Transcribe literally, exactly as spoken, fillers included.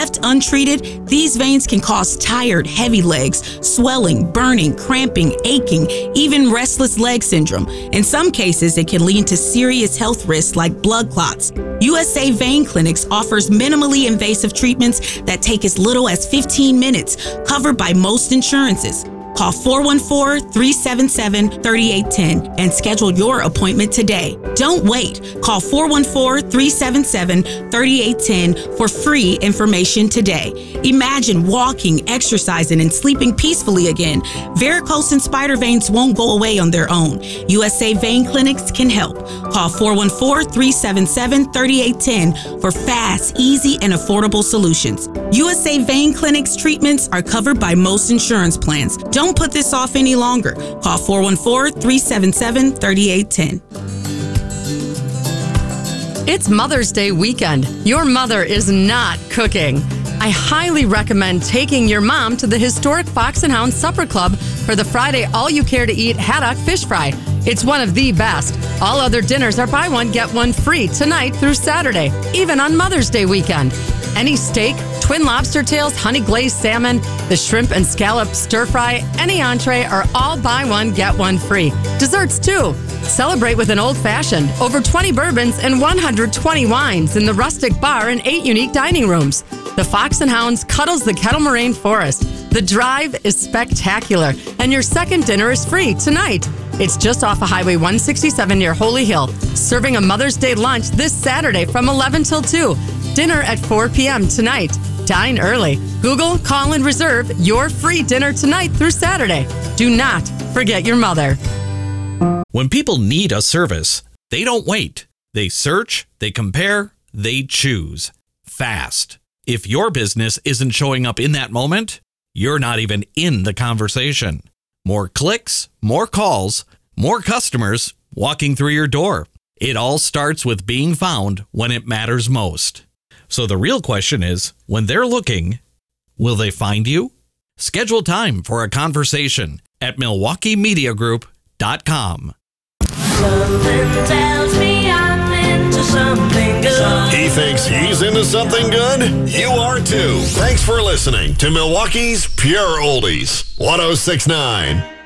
Left untreated, these veins can cause tired, heavy legs, swelling, burning, cramping, aching, even restless leg syndrome. In some cases, it can lead to serious health risks like blood clots. U S A Vein Clinics offers minimally invasive treatments that take as little as fifteen minutes, covered by most insurances. Call four one four, three seven seven, three eight one zero and schedule your appointment today. Don't wait. Call four one four, three seven seven, three eight one zero for free information today. Imagine walking, exercising, and sleeping peacefully again. Varicose and spider veins won't go away on their own. U S A Vein Clinics can help. Call four one four, three seven seven, three eight one zero for fast, easy, and affordable solutions. U S A Vein Clinics treatments are covered by most insurance plans. Don't put this off any longer. Call four one four, three seven seven, three eight one zero. It's Mother's Day weekend. Your mother is not cooking. I highly recommend taking your mom to the historic Fox and Hound Supper Club for the Friday all-you-care-to-eat haddock fish fry. It's one of the best. All other dinners are buy one, get one free tonight through Saturday, even on Mother's Day weekend. Any steak, twin lobster tails, honey glazed salmon, the shrimp and scallop stir fry, any entree are all buy one, get one free. Desserts too. Celebrate with an old-fashioned, over twenty bourbons and one hundred twenty wines in the rustic bar and eight unique dining rooms. The Fox and Hounds cuddles the Kettle Moraine Forest. The drive is spectacular, and your second dinner is free tonight. It's just off of Highway one sixty-seven near Holy Hill, serving a Mother's Day lunch this Saturday from eleven till two. Dinner at four p.m. tonight. Dine early. Google, call, and reserve your free dinner tonight through Saturday. Do not forget your mother. When people need a service, they don't wait. They search, they compare, they choose. Fast. If your business isn't showing up in that moment, you're not even in the conversation. More clicks, more calls, more customers walking through your door. It all starts with being found when it matters most. So the real question is, when they're looking, will they find you? Schedule time for a conversation at Milwaukee Media Group dot com. Something tells me I'm into something good. He thinks he's into something good? You are too. Thanks for listening to Milwaukee's Pure Oldies, one oh six point nine.